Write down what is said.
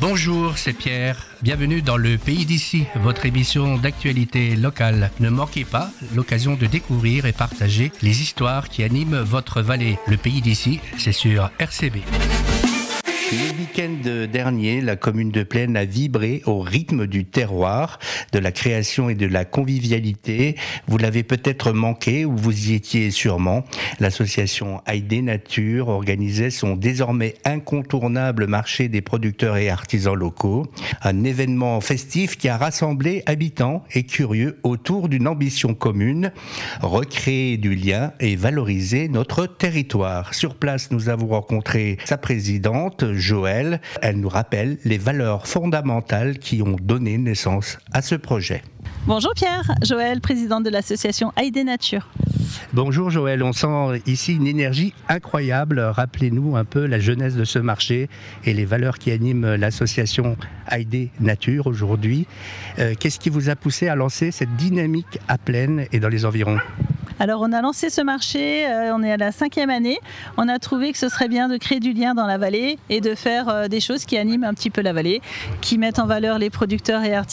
Bonjour, c'est Pierre. Bienvenue dans le Pays d'ici, votre émission d'actualité locale. Ne manquez pas l'occasion de découvrir et partager les histoires qui animent votre vallée. Le Pays d'ici, c'est sur RCB. Le week-end dernier, la commune de Plaine a vibré au rythme du terroir, de la création et de la convivialité. Vous l'avez peut-être manqué ou vous y étiez sûrement. L'association Haïdé Nature organisait son désormais incontournable marché des producteurs et artisans locaux. Un événement festif qui a rassemblé habitants et curieux autour d'une ambition commune, recréer du lien et valoriser notre territoire. Sur place, nous avons rencontré sa présidente, Joëlle. Elle nous rappelle les valeurs fondamentales qui ont donné naissance à ce projet. Bonjour Pierre, Joëlle, présidente de l'association Haïdé Nature. Bonjour Joëlle, on sent ici une énergie incroyable. Rappelez-nous un peu la jeunesse de ce marché et les valeurs qui animent l'association Haïdé Nature aujourd'hui. Qu'est-ce qui vous a poussé à lancer cette dynamique à Plaine et dans les environs ? Alors on a lancé ce marché, on est à la 5e année. On a trouvé que ce serait bien de créer du lien dans la vallée et de faire des choses qui animent un petit peu la vallée, qui mettent en valeur les producteurs et artisans